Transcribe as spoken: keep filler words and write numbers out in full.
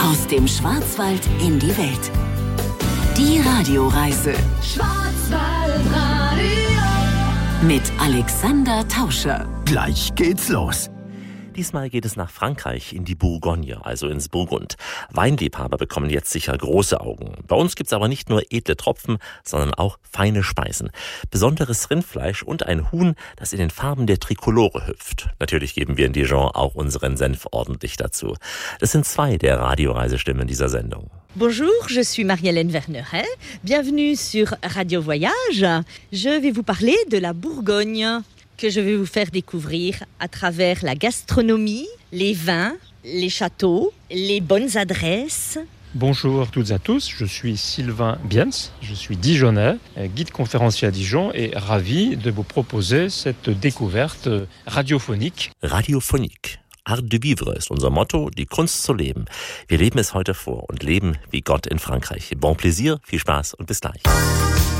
Aus dem Schwarzwald in die Welt. Die Radioreise. Schwarzwaldradio. Mit Alexander Tauscher. Gleich geht's los. Diesmal geht es nach Frankreich, in die Bourgogne, also ins Burgund. Weinliebhaber bekommen jetzt sicher große Augen. Bei uns gibt's aber nicht nur edle Tropfen, sondern auch feine Speisen. Besonderes Rindfleisch und ein Huhn, das in den Farben der Trikolore hüpft. Natürlich geben wir in Dijon auch unseren Senf ordentlich dazu. Das sind zwei der Radioreisestimmen dieser Sendung. Bonjour, je suis Marie-Hélène Verneret. Bienvenue sur Radio Voyage. Je vais vous parler de la Bourgogne, que je vais vous faire découvrir à travers la gastronomie, les vins, les châteaux, les bonnes adresses. Bonjour à toutes et à tous, je suis Sylvain Biens, je suis Dijonnais, guide conférencier à Dijon et ravi de vous proposer cette découverte radiophonique. Radiophonique. Art de vivre ist unser Motto, die Kunst zu leben. Wir leben es heute vor und leben wie Gott in Frankreich. Bon plaisir, viel Spaß und bis gleich.